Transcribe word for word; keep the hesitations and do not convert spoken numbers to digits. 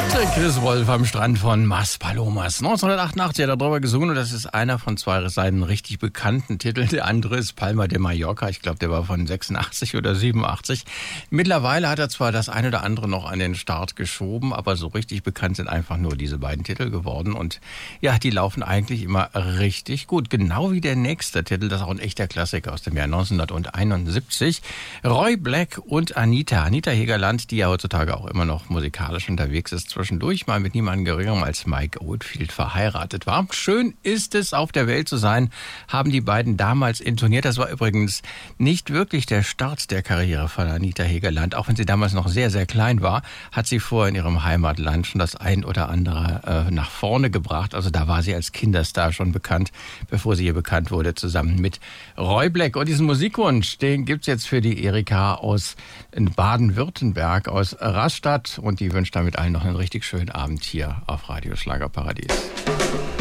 Chris Wolf am Strand von Mas Palomas. neunzehnhundertachtundachtzig hat er darüber gesungen und das ist einer von zwei seinen richtig bekannten Titeln. Der andere ist Palma de Mallorca. Ich glaube, der war von sechsundachtzig oder siebenundachtzig. Mittlerweile hat er zwar das eine oder andere noch an den Start geschoben, aber so richtig bekannt sind einfach nur diese beiden Titel geworden. Und ja, die laufen eigentlich immer richtig gut. Genau wie der nächste Titel, das ist auch ein echter Klassiker aus dem Jahr neunzehnhunderteinundsiebzig. Roy Black und Anita. Anita Hegerland, die ja heutzutage auch immer noch musikalisch unterwegs ist, zwischendurch mal mit niemandem geringerem als Mike Oldfield verheiratet war. Schön ist es, auf der Welt zu sein, haben die beiden damals intoniert. Das war übrigens nicht wirklich der Start der Karriere von Anita Hegerland. Auch wenn sie damals noch sehr, sehr klein war, hat sie vorher in ihrem Heimatland schon das ein oder andere äh, nach vorne gebracht. Also da war sie als Kinderstar schon bekannt, bevor sie hier bekannt wurde, zusammen mit Roy Black. Und diesen Musikwunsch, den gibt's jetzt für die Erika aus Baden-Württemberg, aus Rastatt. Und die wünscht damit allen noch einen richtig schönen Abend hier auf Radio Schlagerparadies.